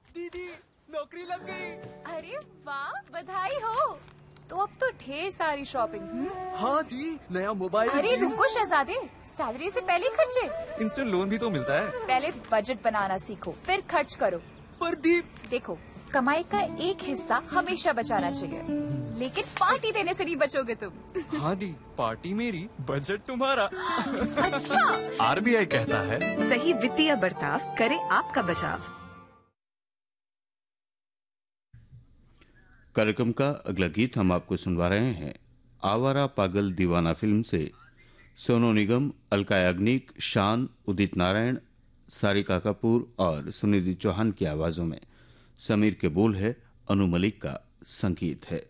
दीदी नौकरी लग गई। अरे वाह, बधाई हो। तो अब तो ढेर सारी शॉपिंग। हाँ दी, नया मोबाइल। अरे रुको शहजादे, सैलरी से पहले खर्चे। इंस्टेंट लोन भी तो मिलता है। पहले बजट बनाना सीखो, फिर खर्च करो। पर दी, देखो, कमाई का एक हिस्सा हमेशा बचाना चाहिए, लेकिन पार्टी देने से नहीं बचोगे तुम। हाँ दी, पार्टी मेरी, बजट तुम्हारा। अच्छा। आरबीआई कहता है, सही वित्तीय बर्ताव करे आपका बचाव। कार्यक्रम का अगला गीत हम आपको सुनवा रहे हैं आवारा पागल दीवाना फिल्म से। सोनू निगम, अलका याग्निक, शान, उदित नारायण, सारिका कपूर और सुनिधि चौहान की आवाजों में। समीर के बोल है, अनु मलिक का संगीत है।